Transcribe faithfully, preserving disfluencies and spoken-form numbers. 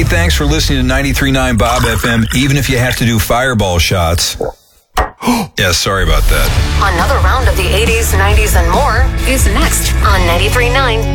Hey, thanks for listening to ninety-three point nine Bob F M, even if you have to do fireball shots. Yeah, sorry about that. Another round of the eighties, nineties, and more is next on ninety-three point nine